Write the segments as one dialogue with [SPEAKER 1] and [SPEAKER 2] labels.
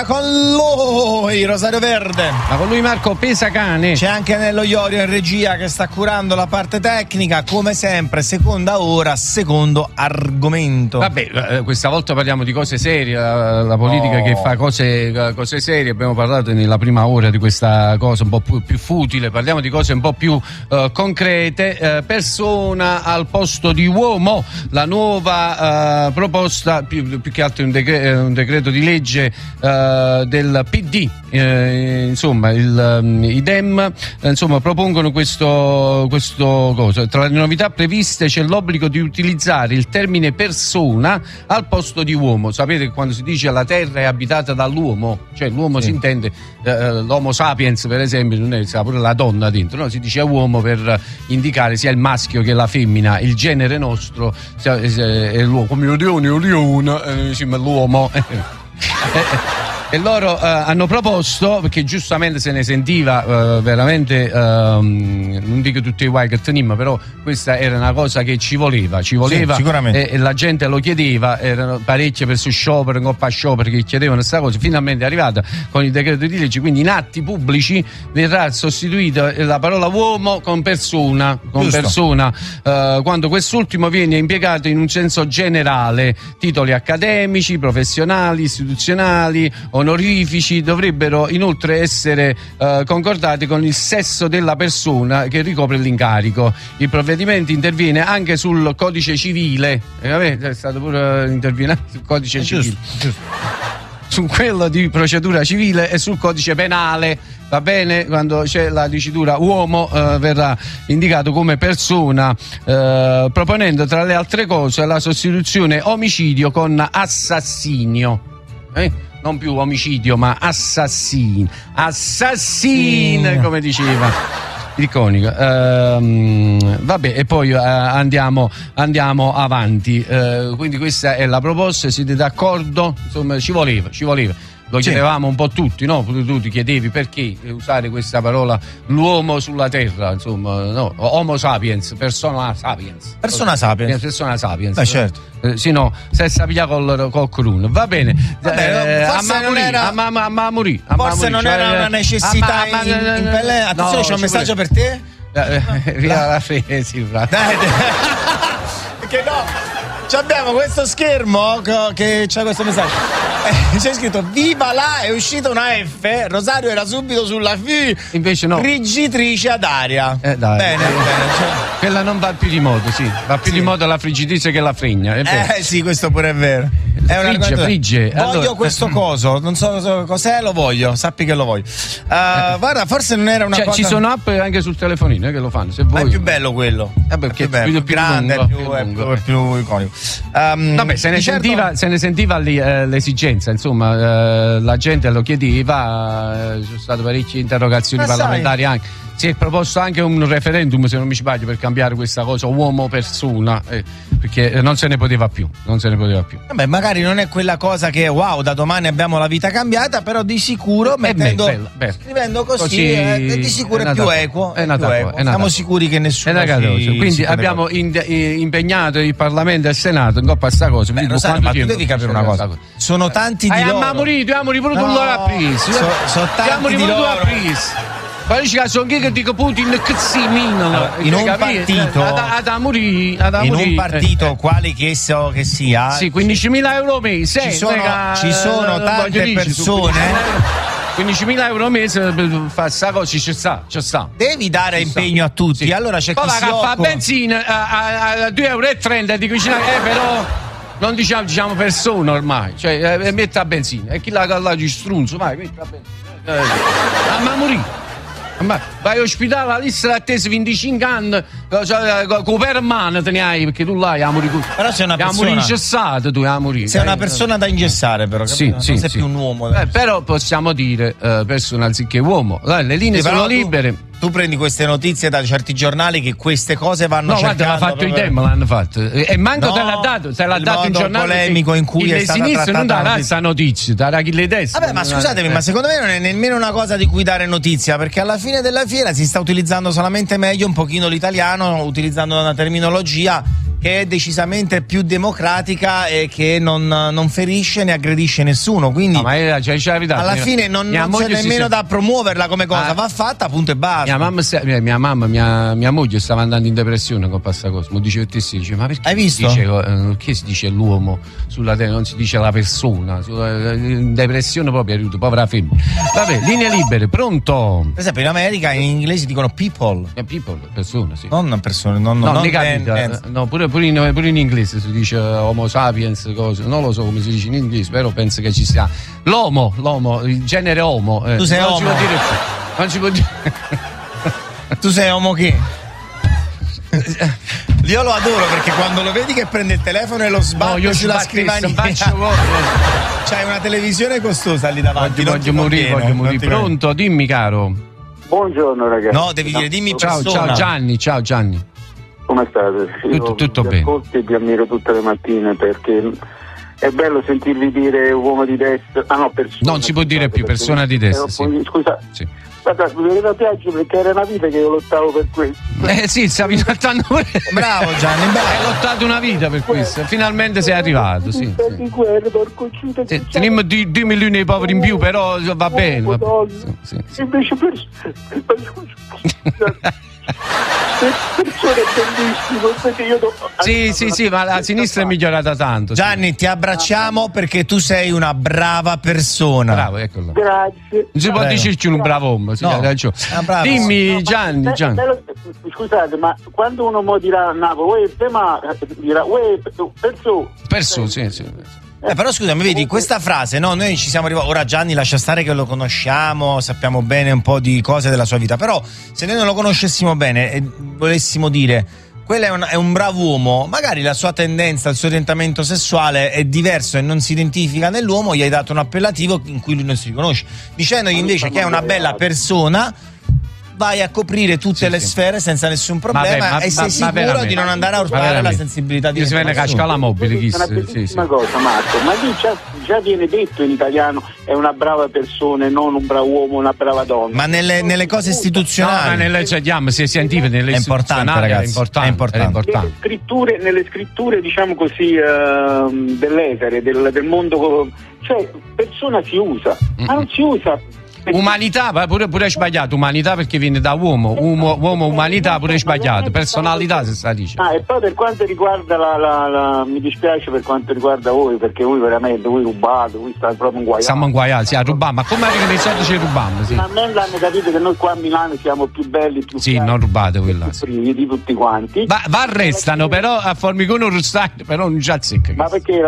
[SPEAKER 1] Con lui Rosario Verde,
[SPEAKER 2] ma con lui Marco Pesacane.
[SPEAKER 1] c'è anche Nello Iorio in regia che sta curando la parte tecnica, come sempre. Seconda ora, secondo argomento.
[SPEAKER 2] Vabbè, questa volta parliamo di cose serie, la politica che fa cose serie. Abbiamo parlato nella prima ora di questa cosa un po' più futile, parliamo di cose un po' più concrete. Persona al posto di uomo, la nuova proposta, più che altro un decreto di legge del PD, insomma i Dem propongono questo cosa. Tra le novità previste c'è l'obbligo di utilizzare il termine persona al posto di uomo. Sapete che quando si dice la terra è abitata dall'uomo, cioè l'uomo si intende l'homo sapiens, per esempio, non è pure la donna dentro, no? Si dice uomo per indicare sia il maschio che la femmina, il genere nostro è l'uomo, come l'uomo. E loro hanno proposto, perché giustamente se ne sentiva veramente, non dico tutti i guai che tenimmo, però questa era una cosa che ci voleva
[SPEAKER 1] Sì,
[SPEAKER 2] e la gente lo chiedeva. Erano parecchie per su sciopero, coppa sciopero, che chiedevano questa cosa. Finalmente è arrivata con il decreto di legge, quindi in atti pubblici verrà sostituita la parola uomo con persona, quando quest'ultimo viene impiegato in un senso generale. Titoli accademici, professionali, istituzionali, onorifici dovrebbero inoltre essere concordati con il sesso della persona che ricopre l'incarico. Il provvedimento interviene anche sul codice civile, è stato pure intervenuto sul codice civile, giusto. Su quello di procedura civile e sul codice penale, va bene? Quando c'è la dicitura uomo verrà indicato come persona, proponendo tra le altre cose la sostituzione omicidio con assassinio. Non più omicidio, ma assassin, come diceva iconico. Vabbè, e poi andiamo avanti. Quindi questa è la proposta, siete d'accordo? Insomma, ci voleva. Lo chiedevamo un po' tutti, no? Tu ti chiedevi perché usare questa parola, l'uomo sulla terra, insomma, no? Homo sapiens, persona sapiens.
[SPEAKER 1] Persona sapiens.
[SPEAKER 2] Beh, certo. Sì, no, se sapia col crun. Va bene.
[SPEAKER 1] Forse non era forse non era una necessità in Pelé. Attenzione, c'è un messaggio per te.
[SPEAKER 2] Via la fresi,
[SPEAKER 1] Perché no? Abbiamo questo schermo che c'è questo messaggio. C'è scritto viva là, è uscita una F. Rosario era subito sulla F.
[SPEAKER 2] Invece no.
[SPEAKER 1] Friggitrice ad aria.
[SPEAKER 2] Dai,
[SPEAKER 1] bene.
[SPEAKER 2] Quella non va più di moda, sì. Va più di moda la friggitrice che la fregna.
[SPEAKER 1] Sì, questo pure è vero.
[SPEAKER 2] Frigge.
[SPEAKER 1] Voglio
[SPEAKER 2] allora,
[SPEAKER 1] questo coso, non so cos'è, lo voglio, sappi che lo voglio. Guarda, forse non era una cosa.
[SPEAKER 2] Ci sono app anche sul telefonino che lo fanno, se vuoi.
[SPEAKER 1] Ma è più bello quello.
[SPEAKER 2] Perché
[SPEAKER 1] è più grande,
[SPEAKER 2] lungo,
[SPEAKER 1] è più iconico.
[SPEAKER 2] Vabbè, se ne sentiva l'esigenza, insomma, la gente lo chiedeva, ci sono state parecchie interrogazioni parlamentari anche. Si è proposto anche un referendum, se non mi sbaglio, per cambiare questa cosa, uomo-persona, perché non se ne poteva più.
[SPEAKER 1] Vabbè, magari non è quella cosa che wow, da domani abbiamo la vita cambiata, però di sicuro scrivendo così di sicuro è più equo. Siamo sicuri che nessuno
[SPEAKER 2] quindi abbiamo impegnato il Parlamento e il Senato in coppa a sta cosa.
[SPEAKER 1] Ma tu devi capire una cosa, sono tanti di loro.
[SPEAKER 2] Ma morito pure tu l'ora preso.
[SPEAKER 1] Sono tanti di loro.
[SPEAKER 2] Poi ci sono che dico Putin
[SPEAKER 1] in un partito quale che sia,
[SPEAKER 2] sì, 15.000 euro al mese,
[SPEAKER 1] ci sono tante persone.
[SPEAKER 2] 15.000 euro al mese per fare sta cosa, ci sta.
[SPEAKER 1] Devi dare impegno a tutti. Sì. Allora c'è chi si occupa.
[SPEAKER 2] Fa benzina a 2,30 euro di cucina, però non diciamo persone ormai, cioè mette a benzina e chi la ci strunzo, vai, mette a benzina. Ma morì. Ma vai all'ospedale, la lista d'attesa 25 anni, con permane te ne hai, perché tu là hai morire.
[SPEAKER 1] Però sei una persona
[SPEAKER 2] ingessato, tu hai morire.
[SPEAKER 1] Sei una persona da ingessare, però.
[SPEAKER 2] Sì,
[SPEAKER 1] non sei più un uomo.
[SPEAKER 2] Però possiamo dire persona anziché uomo. Le linee sono libere.
[SPEAKER 1] Tu prendi queste notizie da certi giornali che queste cose vanno cercando.
[SPEAKER 2] No, guarda, l'ha fatto i Dem, l'hanno fatto. E manco te l'ha dato in giornale
[SPEAKER 1] polemico in cui è stata
[SPEAKER 2] sinistra non darà questa notizia, darà chi le destra.
[SPEAKER 1] Vabbè, ma scusatemi, ma secondo me non è nemmeno una cosa di cui dare notizia, perché alla fine della fiera si sta utilizzando solamente meglio un pochino l'italiano, utilizzando una terminologia che è decisamente più democratica e che non ferisce né aggredisce nessuno, quindi
[SPEAKER 2] no, ma
[SPEAKER 1] alla fine non c'è nemmeno da promuoverla come cosa, va fatta, punto e basta.
[SPEAKER 2] Mia moglie stava andando in depressione con questa cosa, mi dice te dice, ma perché
[SPEAKER 1] hai visto?
[SPEAKER 2] Perché si dice l'uomo sulla terra, non si dice la persona, in depressione proprio aiuto, povera femmina. Vabbè, linee libere, pronto?
[SPEAKER 1] Per esempio in America in inglese dicono people.
[SPEAKER 2] People, persone, sì.
[SPEAKER 1] Non persone, non
[SPEAKER 2] no, pure in inglese si dice homo sapiens, cose. Non lo so come si dice in inglese, però penso che ci sia l'uomo, il genere homo.
[SPEAKER 1] Tu sei
[SPEAKER 2] non
[SPEAKER 1] homo.
[SPEAKER 2] Non si può dire.
[SPEAKER 1] Tu sei homo che? Io lo adoro perché quando lo vedi che prende il telefono e lo sbatte sulla scrivania. C'hai una televisione costosa lì davanti.
[SPEAKER 2] Voglio morire. Pronto? Dimmi, caro.
[SPEAKER 3] Buongiorno ragazzi.
[SPEAKER 1] No, devi dire dimmi persona.
[SPEAKER 2] Ciao Gianni.
[SPEAKER 3] Come state?
[SPEAKER 2] Tutto bene.
[SPEAKER 3] Ascolto e vi ammiro tutte le mattine perché è bello sentirvi dire uomo di destra. Persona.
[SPEAKER 2] Non si può dire più persona di destra.
[SPEAKER 3] Scusa.
[SPEAKER 2] Sì.
[SPEAKER 3] Guarda, mi viene da piangere perché era una vita che io lottavo per questo.
[SPEAKER 2] Sì, stavi lottando pure.
[SPEAKER 1] Bravo Gianni,
[SPEAKER 2] hai lottato una vita per questo. Finalmente sei arrivato. Sì. Teniamo 2 milioni di poveri in più, però va bene.
[SPEAKER 3] Sì. Invece persone bellissime perché io
[SPEAKER 2] sì, ma la sinistra è migliorata tanto.
[SPEAKER 1] Gianni, ti abbracciamo perché tu sei una brava persona.
[SPEAKER 2] Bravo, eccolo.
[SPEAKER 3] Grazie.
[SPEAKER 2] Non si può dirci un bravo uomo. Dimmi Gianni.
[SPEAKER 3] Scusate, ma quando uno mo dirà Napoli, dirà
[SPEAKER 2] perso, sì.
[SPEAKER 1] Però scusami, vedi, questa frase, no, noi ci siamo arrivati. Ora Gianni lascia stare che lo conosciamo, sappiamo bene un po' di cose della sua vita, però se noi non lo conoscessimo bene e volessimo dire quello è un bravo uomo, magari la sua tendenza, il suo orientamento sessuale è diverso e non si identifica nell'uomo, gli hai dato un appellativo in cui lui non si riconosce, dicendogli invece che è una bella persona. Vai a coprire tutte le sfere senza nessun problema e sei sicuro di non andare a urtare la sensibilità di
[SPEAKER 2] si viene casca la mobile.
[SPEAKER 3] È una bellissima cosa, Marco, ma lì già viene detto in italiano è una brava persona, non un bravo uomo, una brava donna.
[SPEAKER 1] Ma nelle cose istituzionali,
[SPEAKER 2] se scientifiche, nelle
[SPEAKER 1] è importante, ragazzi, è importante.
[SPEAKER 3] Nelle scritture diciamo così dell'etere, del mondo, cioè persona si usa, ma non si usa.
[SPEAKER 2] Umanità, pure è sbagliato. Umanità perché viene da uomo, umanità pure è sbagliato. Personalità si sta dicendo.
[SPEAKER 3] E poi per quanto riguarda mi dispiace per quanto riguarda voi, perché voi veramente rubate, voi state proprio inguaiati.
[SPEAKER 2] Stiamo inguaiati, rubiamo. Ma come arriva nei soldi ci rubiamo? Sì.
[SPEAKER 3] Ma a me l'hanno capito che noi qua a Milano siamo più belli, più
[SPEAKER 2] sì, non rubate quella.
[SPEAKER 3] Più di tutti quanti.
[SPEAKER 2] Ma arrestano, però a Formigone russate, però non ci azzecca.
[SPEAKER 3] Ma perché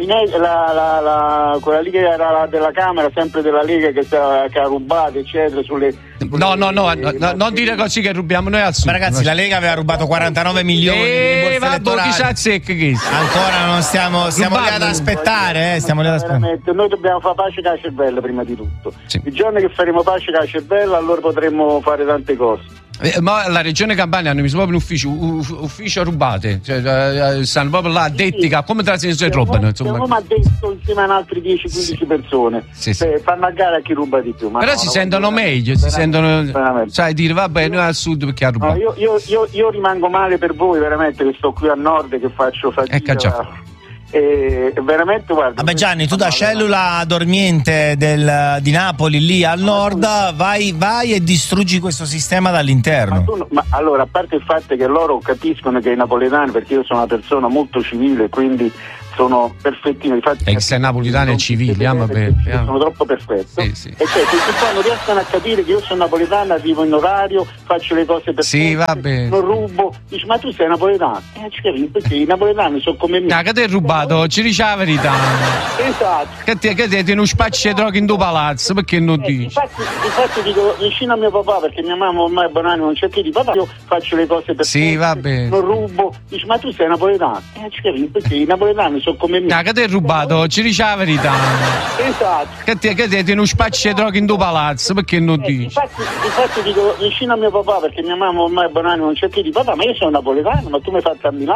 [SPEAKER 3] quella lì che era della Camera, sempre della Lega che ha rubato eccetera
[SPEAKER 2] no, non dire così che rubiamo noi al sud.
[SPEAKER 1] Ma ragazzi, la Lega aveva rubato 49 milioni di borse elettorali. Ancora non stiamo lì ad aspettare,
[SPEAKER 3] Noi dobbiamo fare pace con la cervella prima di tutto. Il giorno che faremo pace con la cervella allora potremo fare tante cose.
[SPEAKER 2] Ma la regione Campania hanno messo proprio un ufficio rubate, stanno proprio là addetti come tra se ne rubano.
[SPEAKER 3] Come ha detto insieme ad altri 10-15 persone, fanno a gara a chi ruba di più.
[SPEAKER 2] Però si sentono meglio, si sentono, sai, dire vabbè noi al sud perché ha rubato.
[SPEAKER 3] Io rimango male per voi veramente che sto qui a nord che faccio fatica. Veramente guarda.
[SPEAKER 1] Vabbè Gianni, tu da cellula dormiente di Napoli lì al nord vai e distruggi questo sistema dall'interno.
[SPEAKER 3] Ma allora, a parte il fatto che loro capiscono che i napoletani, perché io sono una persona molto civile, quindi sono perfettino.
[SPEAKER 2] E sei napoletano e civile,
[SPEAKER 3] sono troppo perfetto.
[SPEAKER 2] Sì.
[SPEAKER 3] E cioè, questi qua non riescono a capire che io sono napoletano, arrivo in orario, faccio le cose perfette, non rubo. Dici, ma tu sei napoletano? Ci capisco, perché i napoletani sono come me.
[SPEAKER 2] Che ti hai rubato? Ci dici la verità.
[SPEAKER 3] Esatto.
[SPEAKER 2] Che ti non spacci di droga in tuo palazzo, perché non dici?
[SPEAKER 3] Infatti dico vicino a mio papà, perché mia mamma ormai è banale, non c'è più di papà, io faccio le cose perfette, non rubo. Dici, ma tu sei napoletano? Ci capisco, perché i napoletani sono come me.
[SPEAKER 2] Che ti hai rubato? Ci dici la verità.
[SPEAKER 3] Esatto.
[SPEAKER 2] Che ti non spacci di droga in tuo palazzo, perché non dici?
[SPEAKER 3] Infatti dico vicino a mio papà, perché mia mamma ormai è banale, non c'è più di papà, ma io sono napoletano, ma tu mi hai fatto a Milano.